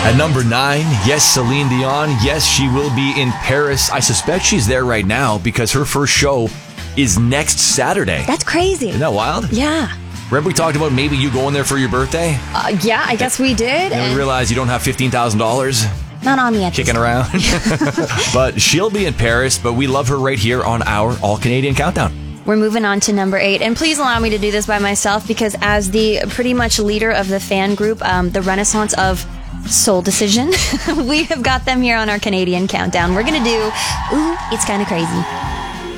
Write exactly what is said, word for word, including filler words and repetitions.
At number nine, yes, Celine Dion. Yes, she will be in Paris. I suspect she's there right now because her first show is next Saturday. That's crazy. Isn't that wild? Yeah. Remember we talked about maybe you going there for your birthday? Uh, yeah, I guess we did. And, and we realized you don't have fifteen thousand dollars. Not on me at Kicking around. But she'll be in Paris, but we love her right here on our All-Canadian Countdown. We're moving on to number eight. And please allow me to do this by myself because as the pretty much leader of the fan group, um, the Renaissance of Soul Decision, we have got them here on our Canadian Countdown. We're going to do Ooh, It's Kinda Crazy.